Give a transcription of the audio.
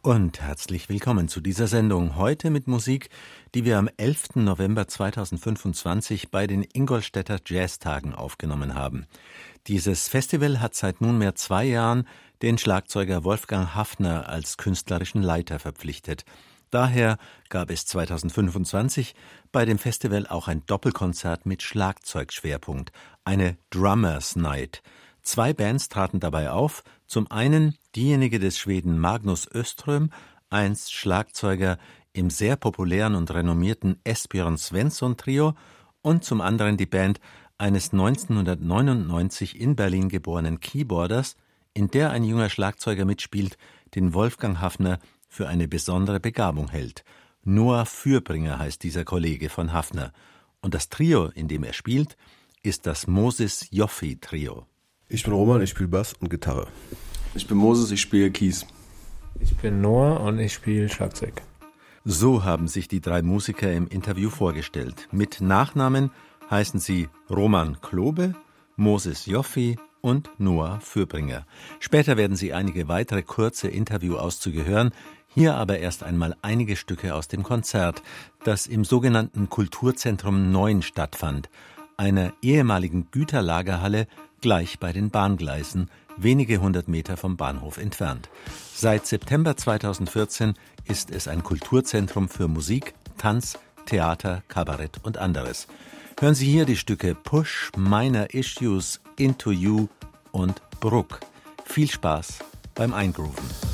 Und herzlich willkommen zu dieser Sendung. Heute mit Musik, die wir am 11. November 2025 bei den Ingolstädter Jazztagen aufgenommen haben. Dieses Festival hat seit nunmehr 2 Jahren den Schlagzeuger Wolfgang Haffner als künstlerischen Leiter verpflichtet. Daher gab es 2025 bei dem Festival auch ein Doppelkonzert mit Schlagzeugschwerpunkt, eine Drummers Night. 2 Bands traten dabei auf, zum einen diejenige des Schweden Magnus Öström, einst Schlagzeuger im sehr populären und renommierten Esbjörn Svensson Trio, und zum anderen die Band eines 1999 in Berlin geborenen Keyboarders, in der ein junger Schlagzeuger mitspielt, den Wolfgang Haffner für eine besondere Begabung hält. Noah Fürbringer heißt dieser Kollege von Haffner. Und das Trio, in dem er spielt, ist das Moses Joffi Trio. Ich bin Roman, ich spiele Bass und Gitarre. Ich bin Moses, ich spiele Keys. Ich bin Noah und ich spiele Schlagzeug. So haben sich die 3 Musiker im Interview vorgestellt. Mit Nachnamen heißen sie Roman Klobe, Moses Joffi und Noah Fürbringer. Später werden Sie einige weitere kurze Interviewauszüge hören. Hier aber erst einmal einige Stücke aus dem Konzert, das im sogenannten Kulturzentrum 9 stattfand, einer ehemaligen Güterlagerhalle gleich bei den Bahngleisen, wenige 100 Meter vom Bahnhof entfernt. Seit September 2014 ist es ein Kulturzentrum für Musik, Tanz, Theater, Kabarett und anderes. Hören Sie hier die Stücke Push, Minor Issues, Into You und Bruck. Viel Spaß beim Eingrooven.